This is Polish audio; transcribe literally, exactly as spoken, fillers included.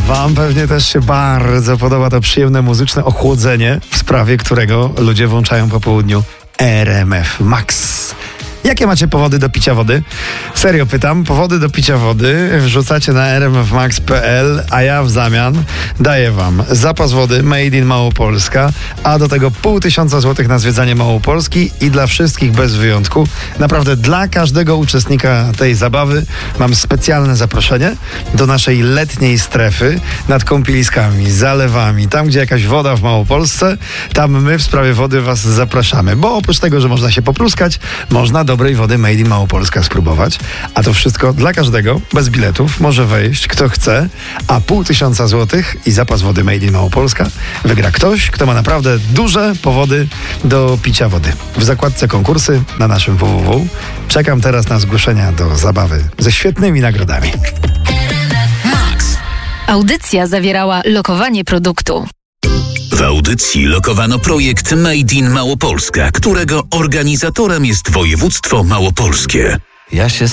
Wam pewnie też się bardzo podoba to przyjemne muzyczne ochłodzenie, w sprawie którego ludzie włączają po południu R M F Max. Jakie macie powody do picia wody? Serio pytam, powody do picia wody wrzucacie na r m f max kropka p l, a ja w zamian daję wam zapas wody Made in Małopolska, a do tego pół tysiąca złotych na zwiedzanie Małopolski i dla wszystkich bez wyjątku, naprawdę dla każdego uczestnika tej zabawy mam specjalne zaproszenie do naszej letniej strefy nad kąpieliskami, zalewami, tam gdzie jakaś woda w Małopolsce, tam my w sprawie wody was zapraszamy, bo oprócz tego, że można się popluskać, można do dobrej wody Made in Małopolska spróbować, a to wszystko dla każdego, bez biletów, może wejść kto chce, a pół tysiąca złotych i zapas wody Made in Małopolska wygra ktoś, kto ma naprawdę duże powody do picia wody. W zakładce konkursy na naszym w w w czekam teraz na zgłoszenia do zabawy ze świetnymi nagrodami. Max. Audycja zawierała lokowanie produktu. W audycji lokowano projekt Made in Małopolska, którego organizatorem jest województwo małopolskie. Ja się